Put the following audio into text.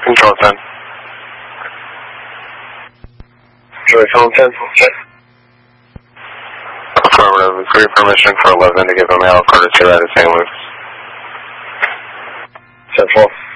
Control 10. Joey Phone 10. Affirmative. Is there permission for 11 to give a mail courtesy ride to St. Luke's? 10-4.